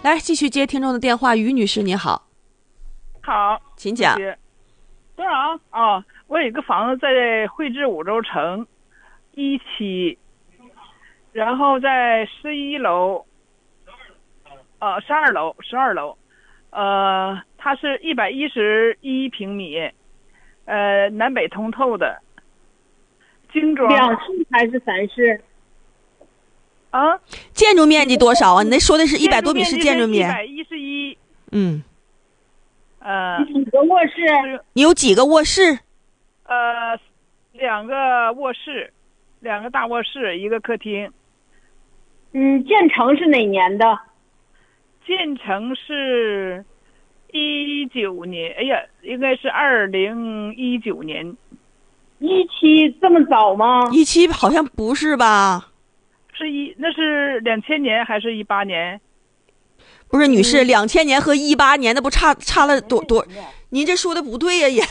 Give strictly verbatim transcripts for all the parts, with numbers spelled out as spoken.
来继续接听众的电话，于女士你好。 好， 请讲。 多少？哦，我有一个房子在汇智五洲城一期，然后在十一楼，呃，十二楼，十二楼，呃，它是一百一十一平米，呃，南北通透的，精装。 两室还是三室？ 啊？ 建筑面积多少啊？你那说的是一百多米是建筑面？ 一百一十一。 嗯。 呃， 几个卧室？ 你有几个卧室？ 呃，两个卧室，两个大卧室，一个客厅。 嗯，建成是哪年的？ 建成是一九年，哎呀，应该是二零一九年。 一期这么早吗？ 一期好像不是吧？ 是一，那是两千年还是一八年？ 不是，女士，两千年和一八年的不差差了多多？您这说的不对呀也。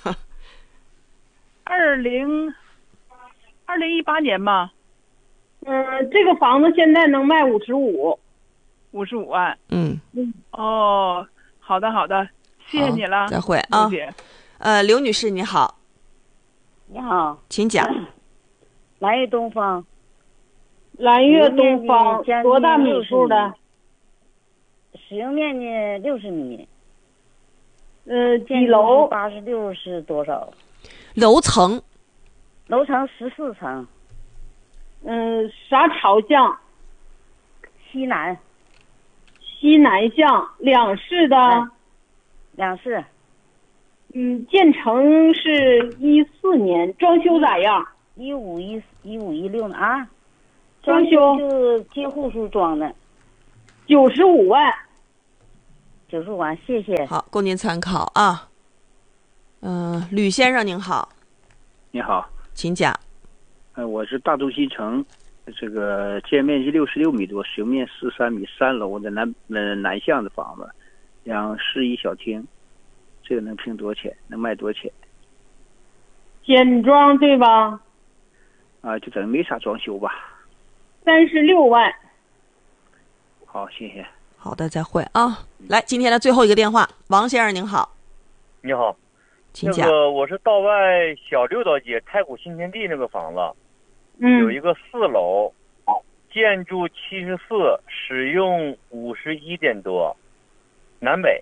二零二零一八年嘛。 嗯，这个房子现在能卖五十五， 五十五万。 嗯嗯。哦，好的好的，谢谢你了。 再会啊。呃，刘女士你好。 你好， 请讲。 蓝月东方。 蓝月东方多大米数的？ 使用面积六十米。 呃，几楼？ 八十六是多少？ 楼层？ 楼层十四层。 嗯，啥朝向？ 西南。 西南向，两室的。 嗯、两室。 嗯，建成是一四年，装修咋样？ 一五一一五一六呢啊？ 装修就接户数装的。 九十五万。 九十五万，谢谢。 好，供您参考啊。嗯、呃，吕先生您好。 你好， 请讲。 呃，我是大中新城，这个建面积六十六米多，使用面四三米，三楼的南呃南向的房子，两室一小厅，这个能评多少钱？能卖多少钱？ 简装对吧？ 啊，就等于没啥装修吧。 三十六万。 好，谢谢。 好的，再会啊！来，今天的最后一个电话，王先生您好。 你好， 请讲。 那个我是道外小六道街太古新天地那个房子， 嗯， 有一个四楼，建筑七十四，使用五十一点多，南北。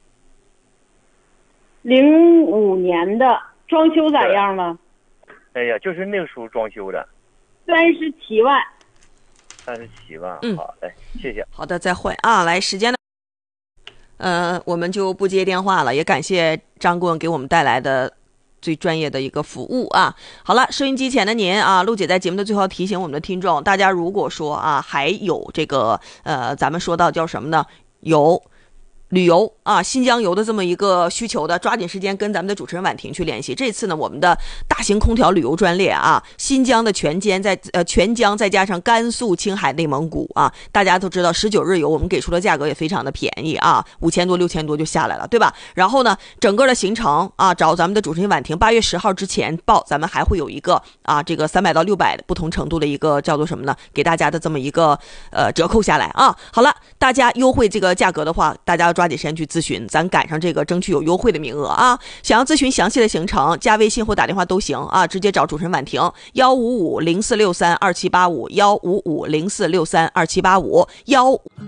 零五年的，装修咋样了？ 哎呀，就是那个时候装修的。 三十七万。 三十七万， 嗯， 好嘞，谢谢。 好的，再会啊！来，时间呢，呃，我们就不接电话了，也感谢张顾问给我们带来的最专业的一个服务啊。好了，收音机前的您啊，陆姐在节目的最后提醒我们的听众，大家如果说啊，还有这个呃，咱们说到叫什么呢？有。旅游啊，新疆游的这么一个需求的，抓紧时间跟咱们的主持人婉婷去联系。这次呢，我们的大型空调旅游专列啊，新疆的全歼在呃全疆再加上甘肃、青海、内蒙古啊，大家都知道十九日游我们给出的价格也非常的便宜啊，五千多六千多就下来了，对吧？然后呢，整个的行程啊，找咱们的主持人婉婷，八月十号之前报，咱们还会有一个啊这个三百到六百不同程度的一个叫做什么呢？给大家的这么一个呃折扣下来啊。好了，大家优惠这个价格的话，大家要抓紧时间去咨询，咱赶上这个争取有优惠的名额啊！想要咨询详细的行程，加微信或打电话都行啊，直接找主持人婉婷幺五五零四六三二七八五幺五五零四六三二七八五幺。